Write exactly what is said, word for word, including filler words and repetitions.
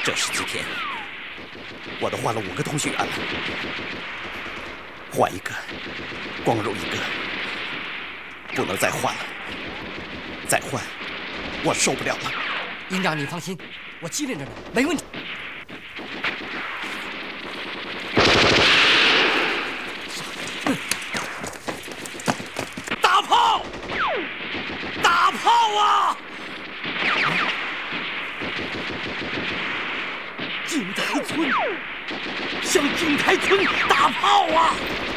这十几天，我都换了五个通讯员了，换一个，光荣一个，不能再换了，再换，我受不了了。 营长，你放心，我机灵着呢，没问题。 大炮，大炮啊！景台村，向景台村打炮啊！